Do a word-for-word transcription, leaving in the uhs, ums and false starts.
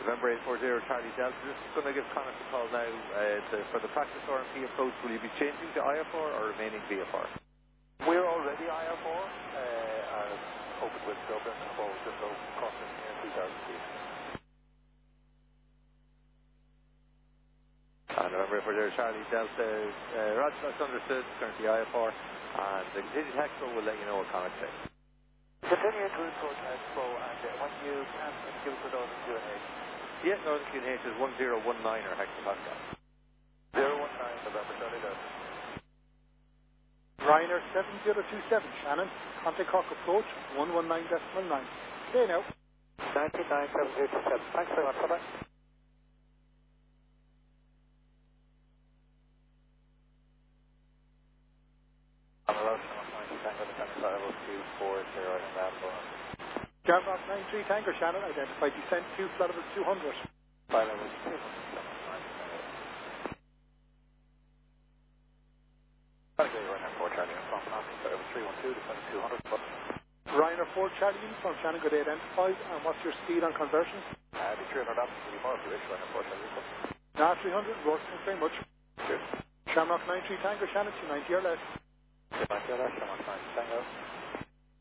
November eight four zero Charlie Delta. Just going to give Connor a call now. Uh, to, for the practice R and P approach, will you be changing to I F R or remaining V F R? We're already I F R, uh, and open with Dublin and forward just over crossing in two thousand feet. And November eight four zero Charlie Delta. Uh, Roger, that's understood. Currently I F R. And the continued Hexpo will let you know what Connor says. Continue to route towards Expo, and uh, when you can, give us the Northern Q and H. Yes, Northern Q and H is one zero one nine or Hexapascal. zero one nine November Charlie Delta. Ryanair seven zero two seven, Shannon, contact Cork approach, one one nine decimal nine. Stay now. ninety-nine seven zero two seven, thanks very much, bye-bye. Jamrock nine three Tanker, Shannon, identified descent two, flight level two hundred. Flight level two hundred. Ryanair four Charlie Uniform, Shannon, good day, identified, and what's your speed on conversion? Uh, the three hundred knots, really more for this, Ryanair four Charlie Uniform. Now three hundred, works, thanks very much. Cheers. Shamrock nine three Tanker, Shannon, two ninety or less. two ninety or less, Shamrock nine three Tango.